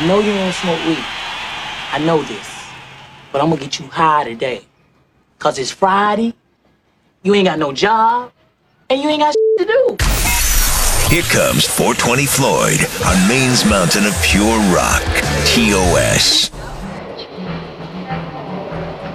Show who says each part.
Speaker 1: I know you don't smoke weed. I know this. But I'm gonna get you high today. Cause it's Friday, you ain't got no job, and you ain't got shit to do.
Speaker 2: Here comes 420 Floyd on Maine's mountain of pure rock, TOS.